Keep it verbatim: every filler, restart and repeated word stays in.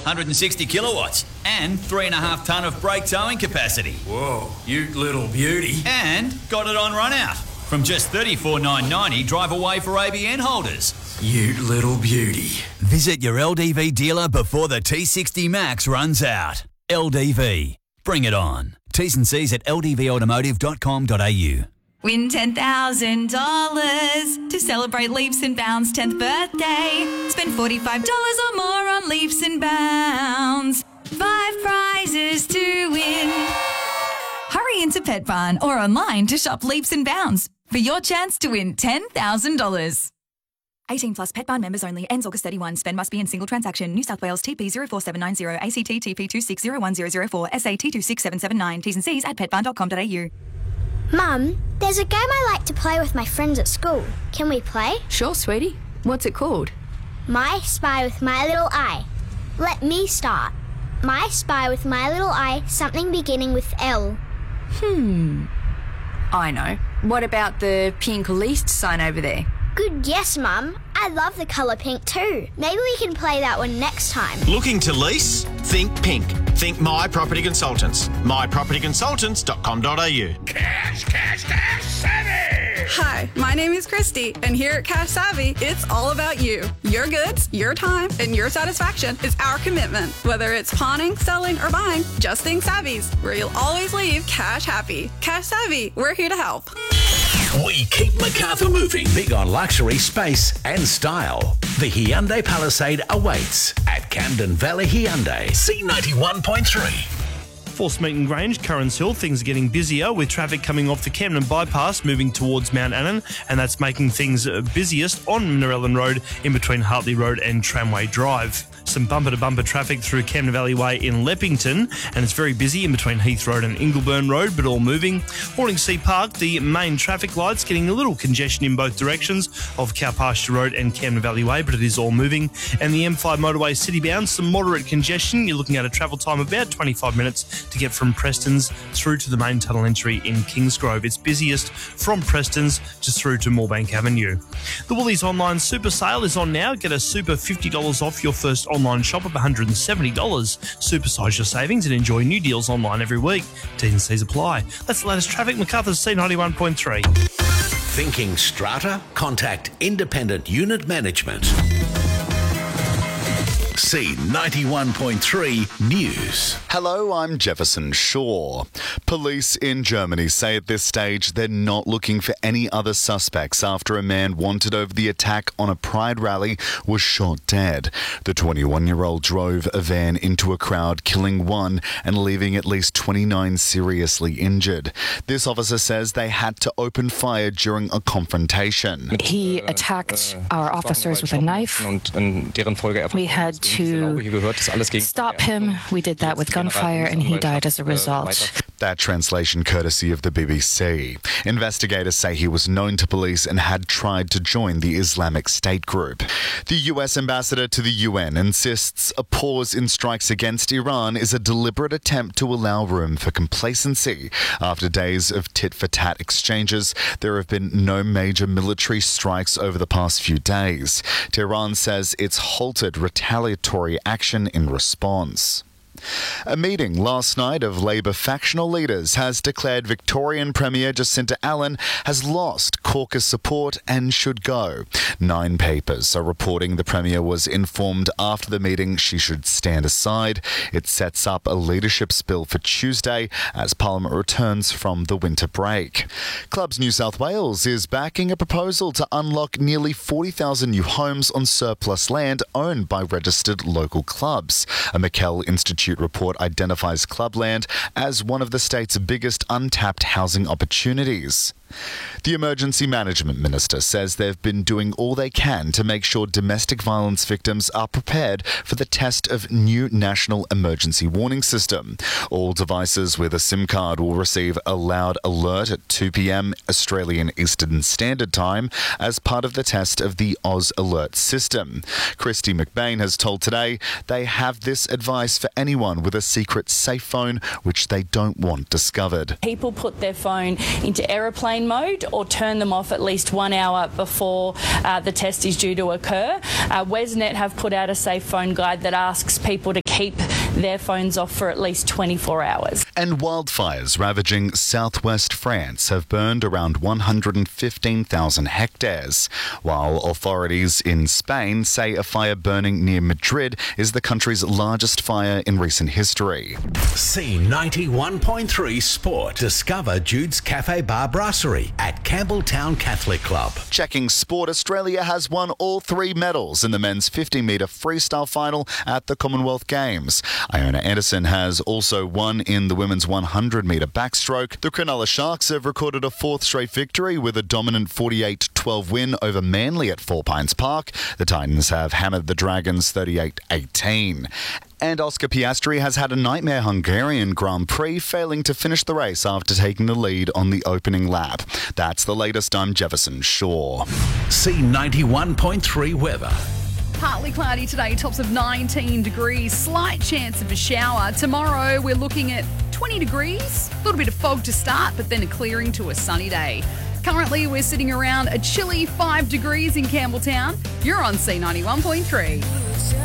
one hundred sixty kilowatts, and three and a half tonne of brake towing capacity. Whoa, you little beauty. And got it on run out. From just thirty-four thousand nine hundred ninety dollars, drive away for A B N holders. You little beauty. Visit your L D V dealer before the T sixty Max runs out. L D V. Bring it on. T's and C's at l d v automotive dot com dot a u. Win ten thousand dollars to celebrate Leaps and Bounds' tenth birthday. Spend forty-five dollars or more on Leaps and Bounds. Five prizes to win. Hurry into Pet Barn or online to shop Leaps and Bounds for your chance to win ten thousand dollars. eighteen plus Pet Barn members only. Ends August thirty-first. Spend must be in single transaction. New South Wales T P zero four seven nine zero, A C T T P two six zero one zero zero four, S A T two six seven seven nine. T's and C's at pet barn dot com dot a u. Mum, there's a game I like to play with my friends at school. Can we play? Sure, sweetie. What's it called? My Spy with My Little Eye. Let me start. My Spy with My Little Eye, something beginning with L. Hmm. I know. What about the pink least sign over there? Good guess, Mum. I love the colour pink too. Maybe we can play that one next time. Looking to lease? Think pink. Think My Property Consultants. my property consultants dot com dot a u. Cash, cash, cash, savvy! Hi, my name is Christy, and here at Cash Savvy, it's all about you. Your goods, your time, and your satisfaction is our commitment. Whether it's pawning, selling, or buying, just think Savvy's, where you'll always leave cash happy. Cash Savvy, we're here to help. We keep Macarthur moving. Big on luxury, space and style. The Hyundai Palisade awaits at Camden Valley Hyundai. C ninety-one point three. For Smeaton Grange, Currans Hill, things are getting busier with traffic coming off the Camden bypass moving towards Mount Annan, and that's making things busiest on Narellan Road in between Hartley Road and Tramway Drive. Some bumper-to-bumper traffic through Camden Valley Way in Leppington, and it's very busy in between Heath Road and Ingleburn Road, but all moving. Horningsea Park, the main traffic lights getting a little congestion in both directions of Cowpasture Road and Camden Valley Way, but it is all moving. And the M five motorway city-bound, some moderate congestion. You're looking at a travel time of about twenty-five minutes to get from Preston's through to the main tunnel entry in Kingsgrove. It's busiest from Preston's just through to Moorebank Avenue. The Woolies online super sale is on now. Get a super fifty dollars off your first online shop of one hundred seventy dollars. Supersize your savings and enjoy new deals online every week. T's and C's apply. That's the latest traffic. Macarthur's C ninety-one point three. Thinking strata? Contact Independent Unit Management. C ninety-one point three News. Hello, I'm Jefferson Shaw. Police in Germany say at this stage they're not looking for any other suspects after a man wanted over the attack on a Pride rally was shot dead. The twenty-one-year-old drove a van into a crowd, killing one and leaving at least twenty-nine seriously injured. This officer says they had to open fire during a confrontation. He attacked our officers with a knife. We had to stop him. We did that with gunfire, and he died as a result. That translation courtesy of the B B C. Investigators say he was known to police and had tried to join the Islamic State group. The U S ambassador to the U N insists a pause in strikes against Iran is a deliberate attempt to allow room for complacency. After days of tit-for-tat exchanges, there have been no major military strikes over the past few days. Tehran says it's halted retaliatory action in response. A meeting last night of Labor factional leaders has declared Victorian Premier Jacinta Allan has lost caucus support and should go. Nine papers are reporting the Premier was informed after the meeting she should stand aside. It sets up a leadership spill for Tuesday as Parliament returns from the winter break. Clubs New South Wales is backing a proposal to unlock nearly forty thousand new homes on surplus land owned by registered local clubs. A McKell Institute report identifies clubland as one of the state's biggest untapped housing opportunities. The Emergency Management Minister says they've been doing all they can to make sure domestic violence victims are prepared for the test of new National Emergency Warning System. All devices with a SIM card will receive a loud alert at two p.m. Australian Eastern Standard Time as part of the test of the Oz Alert system. Christy McBain has told Today they have this advice for anyone with a secret safe phone which they don't want discovered. People put their phone into aeroplane mode or turn them off at least one hour before uh, the test is due to occur. Uh, Wesnet have put out a safe phone guide that asks people to keep their phones off for at least twenty-four hours. And wildfires ravaging southwest France have burned around one hundred fifteen thousand hectares, while authorities in Spain say a fire burning near Madrid is the country's largest fire in recent history. C ninety-one point three Sport. Discover Jude's Cafe Bar Brasserie at Campbelltown Catholic Club. Checking sport, Australia has won all three medals in the men's fifty metre freestyle final at the Commonwealth Games. Iona Anderson has also won in the women's one hundred metre backstroke. The Cronulla Sharks have recorded a fourth straight victory with a dominant forty-eight twelve win over Manly at Four Pines Park. The Titans have hammered the Dragons thirty-eight eighteen. And Oscar Piastri has had a nightmare Hungarian Grand Prix, failing to finish the race after taking the lead on the opening lap. That's the latest. I'm Jefferson Shaw. C ninety-one point three weather. Partly cloudy today, tops of nineteen degrees, slight chance of a shower. Tomorrow we're looking at twenty degrees, a little bit of fog to start, but then a clearing to a sunny day. Currently we're sitting around a chilly five degrees in Campbelltown. You're on C ninety-one point three.